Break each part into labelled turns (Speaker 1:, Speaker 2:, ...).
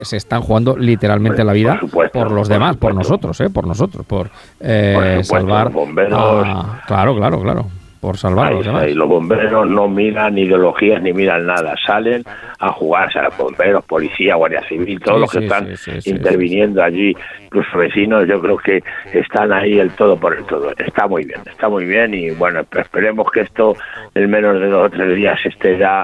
Speaker 1: se están jugando literalmente la vida por los demás, por nosotros, por salvar
Speaker 2: los bomberos.
Speaker 1: Claro, por salvar a los demás.
Speaker 2: Y los bomberos no miran ideologías ni miran nada, salen a jugarse a los bomberos, policía, guardia civil, todos los que están interviniendo allí, incluso vecinos, yo creo que están ahí el todo por el todo. Está muy bien y bueno, esperemos que esto en menos de 2 o 3 días esté ya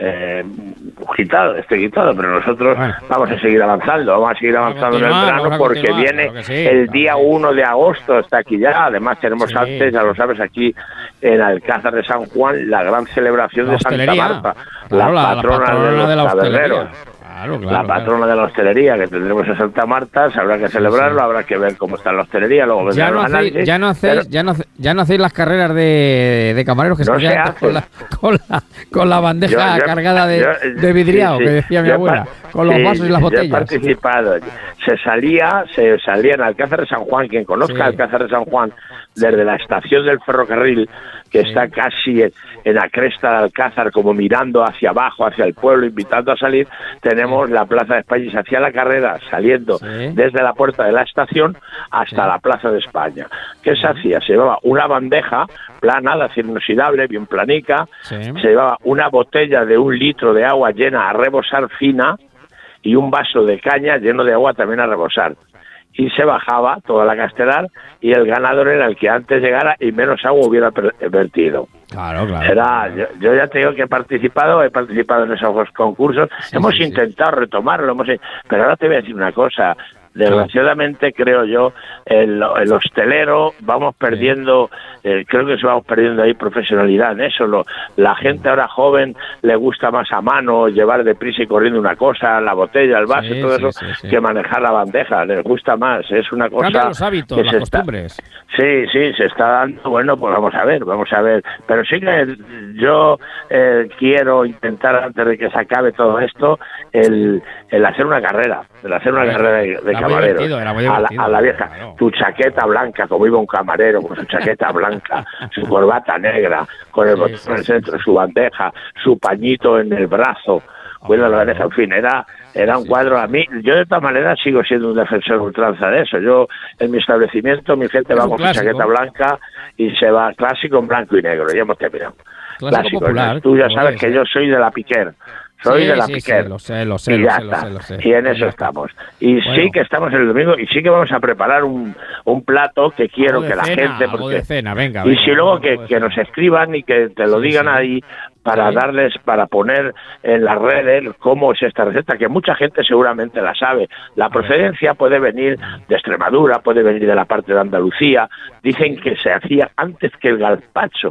Speaker 2: quitado, pero nosotros vamos a seguir avanzando, en el verano porque viene el día 1 de agosto, está aquí ya, además tenemos antes, ya lo sabes, aquí en Alcázar de San Juan, la gran celebración de Santa Marta, la patrona de los taberneros. La patrona de la hostelería que tendremos en Santa Marta, se habrá que celebrarlo, habrá que ver cómo está la hostelería, luego
Speaker 1: ya no hacéis las carreras de camareros que se quedan con la bandeja cargada de vidriado, que decía mi abuela, con los vasos y las botellas.
Speaker 2: Yo he participado, se salía en Alcázar de San Juan, quien conozca Alcázar de San Juan, desde la estación del ferrocarril, que está casi en la cresta de Alcázar, como mirando hacia abajo, hacia el pueblo, invitando a salir, tenemos la Plaza de España y se hacía la carrera saliendo desde la puerta de la estación hasta la Plaza de España. ¿Qué se hacía? Se llevaba una bandeja plana, de acero inoxidable, bien planica, se llevaba una botella de 1 litro de agua llena a rebosar fina y un vaso de caña lleno de agua también a rebosar. Y se bajaba toda la castelar y el ganador era el que antes llegara y menos agua hubiera vertido.
Speaker 1: Claro.
Speaker 2: Yo ya te digo que he participado en esos concursos, hemos intentado retomarlo, pero ahora te voy a decir una cosa. Desgraciadamente, creo yo, el hostelero vamos perdiendo, creo que vamos perdiendo ahí profesionalidad en eso. La gente ahora joven le gusta más a mano llevar deprisa y corriendo una cosa, la botella, el vaso, todo eso, que manejar la bandeja. Les gusta más, es una cosa.
Speaker 1: Cambia los hábitos, las costumbres.
Speaker 2: Sí, se está dando. Bueno, pues vamos a ver. Pero sí que yo quiero intentar, antes de que se acabe todo esto, el hacer una carrera, de camareros, a la vieja, tu chaqueta blanca, como iba un camarero, con su chaqueta blanca, su corbata negra, con el botón en el centro, su bandeja, su pañito en el brazo, en fin, era un cuadro. A mí, yo de todas maneras sigo siendo un defensor ultranza de eso. Yo, en mi establecimiento, mi gente va con su chaqueta blanca y se va clásico en blanco y negro, ya hemos terminado. Clásico popular. Tú ya sabes que yo soy de la Piquer. Soy de la Piquer.
Speaker 1: Lo sé.
Speaker 2: Y en eso estamos. Y sí que estamos el domingo y sí que vamos a preparar un plato que quiero que la gente...
Speaker 1: Y
Speaker 2: si luego que nos escriban y que te lo digan ahí para poner en las redes cómo es esta receta, que mucha gente seguramente la sabe. La procedencia puede venir de Extremadura, puede venir de la parte de Andalucía. Dicen que se hacía antes que el gazpacho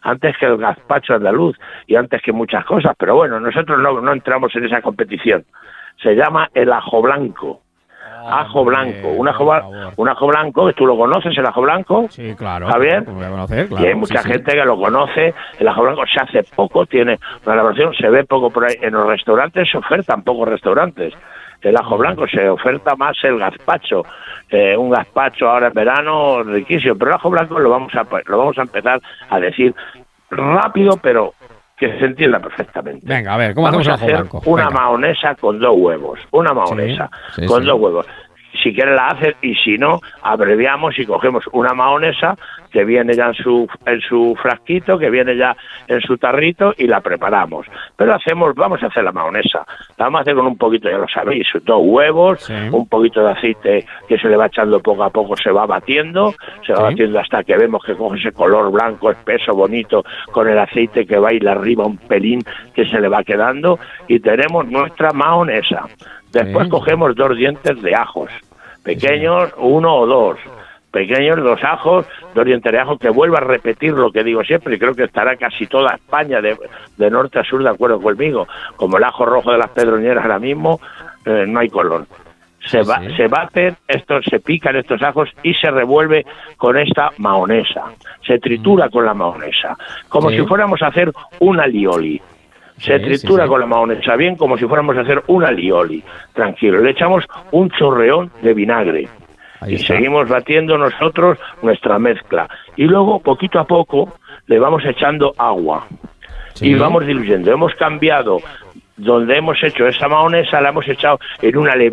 Speaker 2: andaluz y antes que muchas cosas, pero bueno, nosotros no entramos en esa competición. Se llama el ajo blanco. Ajo blanco, un ajo blanco, que tú lo conoces, el ajo blanco.
Speaker 1: Sí, claro.
Speaker 2: Javier,
Speaker 1: claro,
Speaker 2: y hay mucha gente que lo conoce. El ajo blanco se hace poco, tiene una elaboración, se ve poco por ahí. En los restaurantes se ofertan pocos restaurantes. El ajo blanco se oferta más el gazpacho, un gazpacho ahora en verano riquísimo, pero el ajo blanco lo vamos a empezar a decir rápido, pero que se entienda perfectamente.
Speaker 1: Venga, a ver, ¿cómo hacemos el ajo blanco?
Speaker 2: Una mahonesa con 2 huevos, con 2 huevos. Si quieres la haces y si no, abreviamos y cogemos una mahonesa que viene ya en su frasquito, que viene ya en su tarrito y la preparamos. Pero vamos a hacer la mahonesa. La vamos a hacer con un poquito, ya lo sabéis, 2 huevos, un poquito de aceite que se le va echando poco a poco, se va batiendo hasta que vemos que coge ese color blanco, espeso, bonito, con el aceite que va a ir arriba un pelín que se le va quedando y tenemos nuestra mahonesa. Después cogemos 2 dientes de ajos, pequeños, 1 o 2. Pequeños, 2 ajos, 2 dientes de ajo, que vuelva a repetir lo que digo siempre, y creo que estará casi toda España de norte a sur de acuerdo conmigo. Como el ajo rojo de las Pedroñeras ahora mismo, no hay color. Se baten se pican estos ajos y se revuelve con esta mahonesa. Se tritura con la mahonesa, como si fuéramos a hacer un alioli. Se tritura con la mahonesa bien, como si fuéramos a hacer un alioli. Tranquilo, le echamos un chorreón de vinagre. Y seguimos batiendo nosotros nuestra mezcla. Y luego, poquito a poco, le vamos echando agua. Y vamos diluyendo. Hemos cambiado donde hemos hecho esa mahonesa, la hemos echado en una